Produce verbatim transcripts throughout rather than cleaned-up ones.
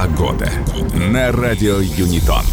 Погода на радио Юнитон.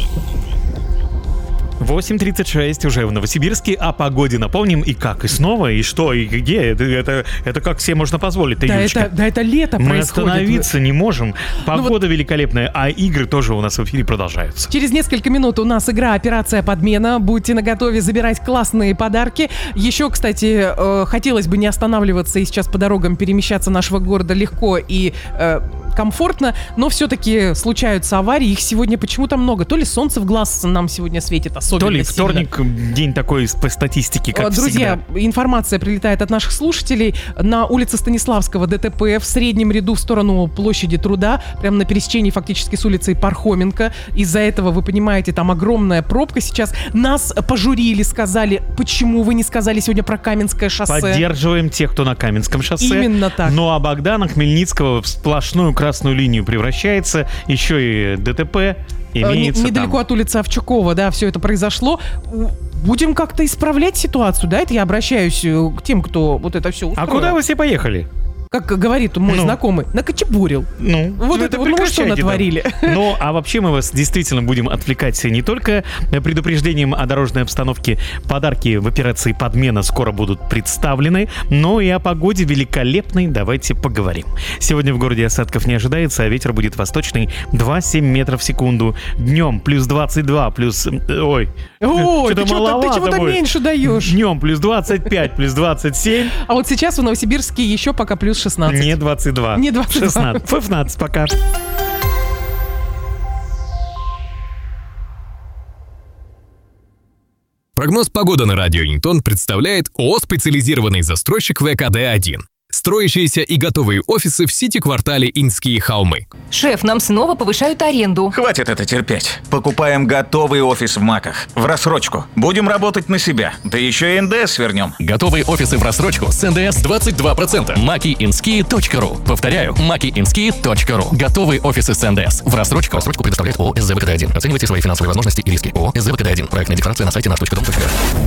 восемь тридцать шесть уже в Новосибирске. О погоде напомним. И как, и снова, и что, и где. Это, это, это как себе можно позволить, да, это, да, это лето Мы происходит. остановиться не можем. Погода ну вот... великолепная, а игры тоже у нас в эфире продолжаются. Через несколько минут у нас игра «Операция подмена». Будьте наготове забирать классные подарки. Еще, кстати, э, хотелось бы не останавливаться и сейчас по дорогам перемещаться нашего города легко и... Э, комфортно, но все-таки случаются аварии. Их сегодня почему-то много. То ли солнце в глаз нам сегодня светит особенно То ли сильно. Вторник, день такой по статистике, как Друзья, всегда. Информация прилетает от наших слушателей. На улице Станиславского ДТП в среднем ряду в сторону площади Труда, прямо на пересечении фактически с улицей Пархоменко. Из-за этого, вы понимаете, там огромная пробка сейчас. Нас пожурили, сказали, почему вы не сказали сегодня про Каменское шоссе. Поддерживаем тех, кто на Каменском шоссе. Именно так. Ну а Богдана Хмельницкого в сплошную красную линию превращается. Еще и ДТП имеется Недалеко там. от улицы Овчакова, да, все это произошло. Будем как-то исправлять ситуацию, да? Это я обращаюсь к тем, кто вот это все устроил. А куда вы все поехали? Как говорит мой ну. знакомый, накочебурил. Ну, вот это, вот, ну что натворили. Да. Ну, а вообще мы вас действительно будем отвлекать не только предупреждением о дорожной обстановке. Подарки в операции «Подмена» скоро будут представлены, но и о погоде великолепной давайте поговорим. Сегодня в городе осадков не ожидается, а ветер будет восточный два семь метров в секунду. Днем плюс двадцать два, плюс... Ой, О, что-то ты, чего-то, ты чего-то меньше даешь. Днем плюс двадцать пять, плюс двадцать семь. А вот сейчас в Новосибирске еще пока плюс шестнадцать. Не двадцать два. Не двадцать два. шестнадцать. шестнадцать пока. Прогноз погоды на радио Юнитон представляет ООО «Специализированный застройщик вэ ка дэ один». Строящиеся и готовые офисы в Сити-квартале Инские холмы. Шеф, нам снова повышают аренду. Хватит это терпеть. Покупаем готовый офис в МАКах. В рассрочку. Будем работать на себя. Да еще и эн дэ эс вернем. Готовые офисы в рассрочку с эн дэ эс двадцать два процента. маки инские точка ру. Повторяю, маки инские точка ру. Готовые офисы с эн дэ эс в рассрочку. Рассрочку предоставляет ООО «эс зэ вэ ка дэ один». Оценивайте свои финансовые возможности и риски. ООО «эс зэ вэ ка дэ один». Проектная декларация на сайте наш точка дом точка эр.